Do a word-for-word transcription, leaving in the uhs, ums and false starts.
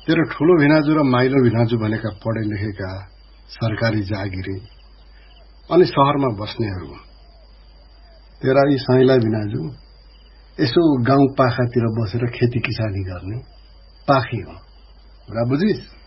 तेरो ठूलो भिनाजु र माइलो भिनाजु भनेका पढे लेखेका सरकारी जागिरी अनि शहरमा बस्नेहरू तेरा यी साइला भिनाजु यसो गाउँ पाखातिर बसेर खेती किसानी गर्ने पाखी हो। कुरा बुझिस्?